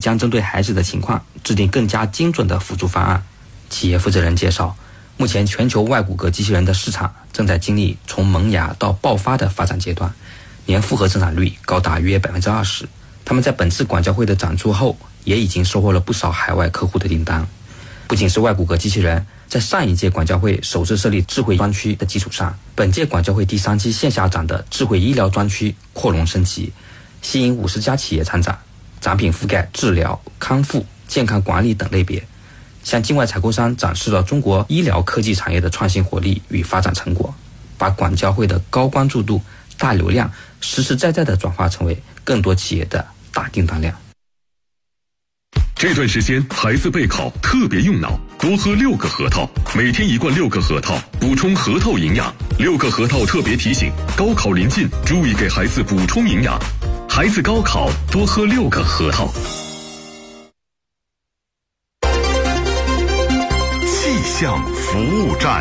将针对孩子的情况制定更加精准的辅助方案。企业负责人介绍，目前全球外骨骼机器人的市场正在经历从萌芽到爆发的发展阶段，年复合增长率高达约 20%。 他们在本次广交会的展出后也已经收获了不少海外客户的订单。不仅是外骨骼机器人，在上一届广交会首次设立智慧专区的基础上，本届广交会第3期线下展的智慧医疗专区扩容升级，吸引50家企业参展，展品覆盖治疗、康复、健康管理等类别，向境外采购商展示了中国医疗科技产业的创新活力与发展成果，把广交会的高关注度、大流量实实在在地转化成为更多企业的大订单量。 这段时间孩子备考特别用脑，多喝6个核桃，每天1罐6个核桃，补充核桃营养。6个核桃特别提醒，高考临近，注意给孩子补充营养。孩子高考多喝6个核桃。 气象服务站，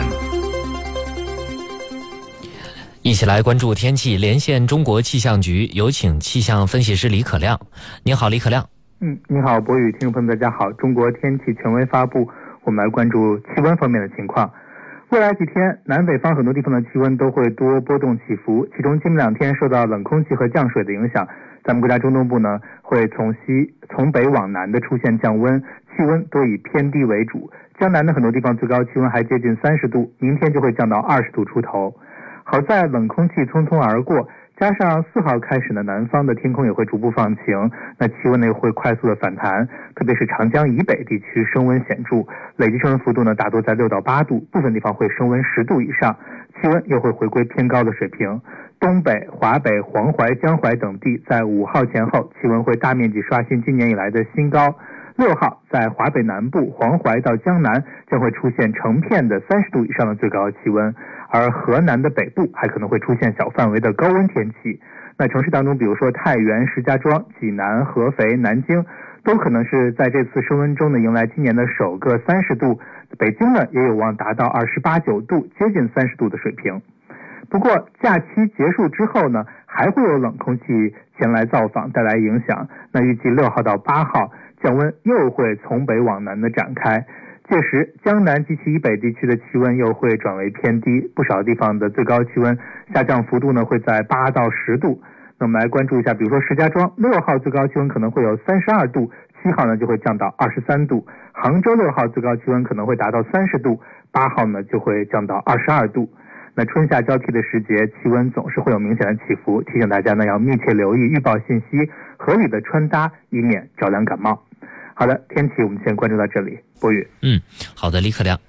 一起来关注天气，连线中国气象局，有请气象分析师李可亮。您好，李可亮。 你好，博宇，听众朋友们，大家好。中国天气权威发布，我们来关注气温方面的情况。未来几天，南北方很多地方的气温都会多波动起伏，其中今明2天受到冷空气和降水的影响，咱们国家中东部呢会从北往南的出现降温，气温多以偏低为主。江南的很多地方最高气温还接近30度，明天就会降到20度出头。好在冷空气匆匆而过，加上4号开始呢，南方的天空也会逐步放晴，那气温呢会快速的反弹，特别是长江以北地区升温显著，累计升温幅度呢大多在6到8度，部分地方会升温10度以上，气温又会回归偏高的水平。东北、华北、黄淮、江淮等地在5号前后气温会大面积刷新今年以来的新高。6号在华北南部、黄淮到江南将会出现成片的30度以上的最高气温，而河南的北部还可能会出现小范围的高温天气。那城市当中，比如说太原、石家庄、济南、合肥、南京，都可能是在这次升温中呢迎来今年的首个30度。北京呢也有望达到28、9度，接近30度的水平。不过假期结束之后呢，还会有冷空气前来造访，带来影响。那预计6号到8号降温又会从北往南的展开，届时江南及其以北地区的气温又会转为偏低，不少地方的最高气温下降幅度呢会在8到10度。那我们来关注一下，比如说石家庄6号最高气温可能会有32度，7号呢就会降到23度，杭州6号最高气温可能会达到30度，8号呢就会降到22度。那春夏交替的时节，气温总是会有明显的起伏，提醒大家呢要密切留意预报信息，合理的穿搭，以免着凉感冒。好的，天气我们先关注到这里，博宇。 好的，李可亮。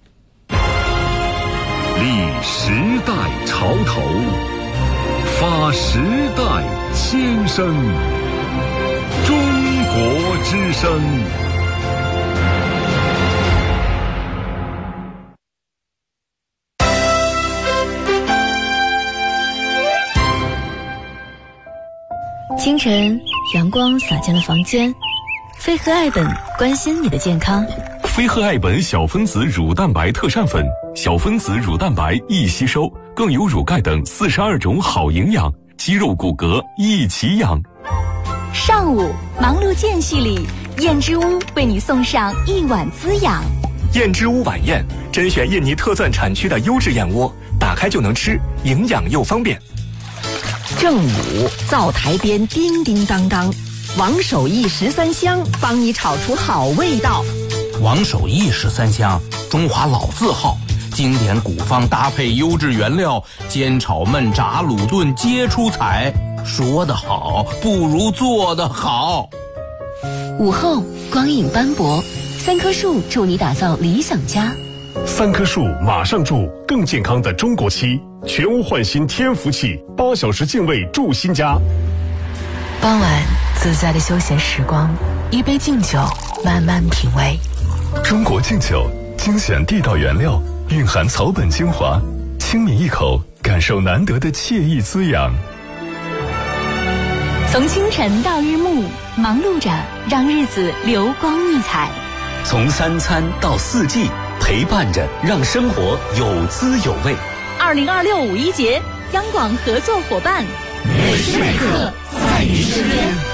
立时代潮头，发时代先声，中国之声。 清晨，阳光洒进了房间，飞鹤爱本关心你的健康。 飞鹤爱本小分子乳蛋白特膳粉，小分子乳蛋白易吸收，更有乳钙等42种好营养，肌肉骨骼一起养。 上午忙碌间隙里，燕之屋为你送上一碗滋养。 燕之屋晚宴甄选印尼特钻产区的优质燕窝，打开就能吃，营养又方便。 正午灶台边叮叮当当，王守义13香帮你炒出好味道。 王守义13香，中华老字号，经典古方搭配优质原料，煎炒焖炸卤炖皆出彩。说得好不如做得好。 午后光影斑驳，3棵树助你打造理想家。 3棵树马上住更健康的中国漆，全屋焕新天福气，8小时净味住新家。 傍晚自在的休闲时光，一杯敬酒，慢慢品味。 中国敬酒，精选地道原料，蕴含草本精华，轻抿一口，感受难得的惬意滋养。 从清晨到日暮，忙碌着让日子流光溢彩； 从3餐到4季，陪伴着让生活有滋有味。 2026五一节，央广合作伙伴， 每时每刻在你身边。